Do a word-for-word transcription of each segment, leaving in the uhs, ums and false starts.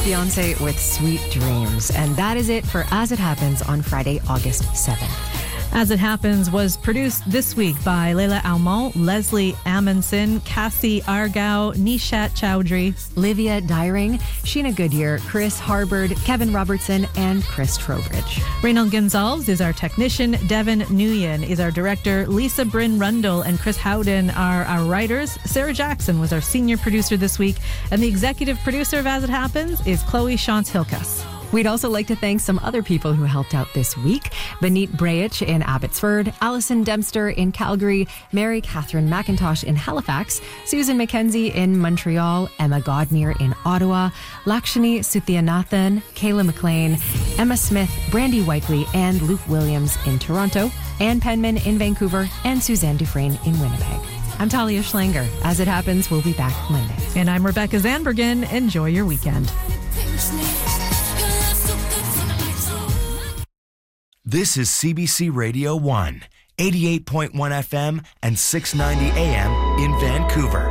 Beyonce with Sweet Dreams. And that is it for As It Happens on Friday, August seventh. As It Happens was produced this week by Leila Almond, Leslie Amundsen, Cassie Argao, Nishat Chowdhury, Livia Dyring, Sheena Goodyear, Chris Harbord, Kevin Robertson, and Chris Trowbridge. Reynald Gonzalez is our technician. Devin Nguyen is our director. Lisa Bryn Rundle and Chris Howden are our writers. Sarah Jackson was our senior producer this week. And the executive producer of As It Happens is Chloe Shantz-Hilkas. We'd also like to thank some other people who helped out this week. Benit Brayich in Abbotsford, Alison Dempster in Calgary, Mary Catherine McIntosh in Halifax, Susan McKenzie in Montreal, Emma Godmere in Ottawa, Lakshmi Suthianathan, Kayla McLean, Emma Smith, Brandy Whiteley, and Luke Williams in Toronto, Ann Penman in Vancouver, and Suzanne Dufresne in Winnipeg. I'm Talia Schlanger. As It Happens, we'll be back Monday. And I'm Rebecca Zanbergen. Enjoy your weekend. This is C B C Radio one, eighty-eight point one F M and six ninety A M in Vancouver.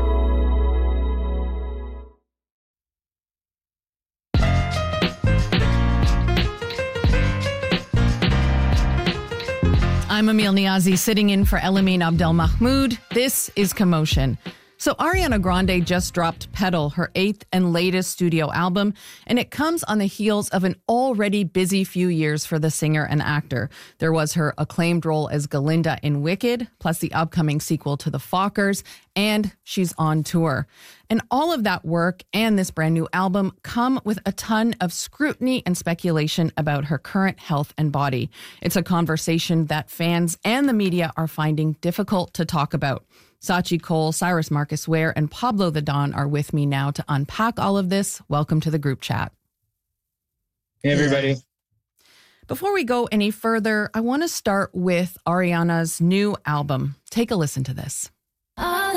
I'm Emil Niazi, sitting in for Elamine Abdelmahmoud. This is Commotion. So Ariana Grande just dropped Petal, her eighth and latest studio album, and it comes on the heels of an already busy few years for the singer and actor. There was her acclaimed role as Galinda in Wicked, plus the upcoming sequel to The Fockers, and she's on tour. And all of that work and this brand new album come with a ton of scrutiny and speculation about her current health and body. It's a conversation that fans and the media are finding difficult to talk about. Sachi Cole, Cyrus Marcus Ware, and Pablo the Don are with me now to unpack all of this. Welcome to the group chat. Hey, everybody. Before we go any further, I want to start with Ariana's new album. Take a listen to this.